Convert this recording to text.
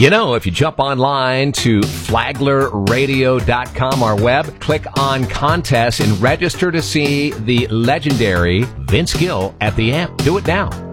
You know, if you jump online to flaglerradio.com, our web, click on contests and register to see the legendary Vince Gill at the amp. Do it now.